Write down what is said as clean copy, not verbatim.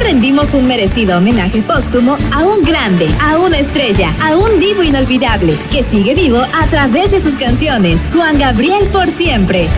rendimos un merecido homenaje póstumo a un grande, a una estrella, a un divo inolvidable, que sigue vivo a través de sus canciones. Juan Gabriel por siempre.